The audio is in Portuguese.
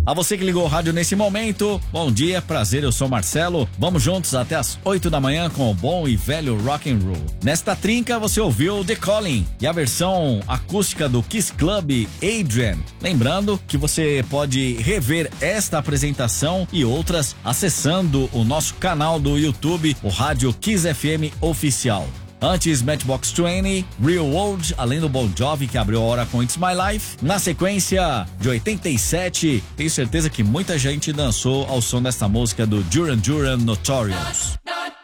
A você que ligou o rádio nesse momento, bom dia, prazer, eu sou Marcelo. Vamos juntos até as 8 da manhã com o bom e velho rock and roll. Nesta trinca você ouviu The Calling e a versão acústica do Kiss Club Adrian. Lembrando que você pode rever esta apresentação e outras acessando o nosso canal do YouTube, o Rádio Kiss FM Oficial. Antes, Matchbox 20, Real World, além do Bon Jovi, que abriu a hora com It's My Life. Na sequência, de 87, tenho certeza que muita gente dançou ao som desta música do Duran Duran Notorious.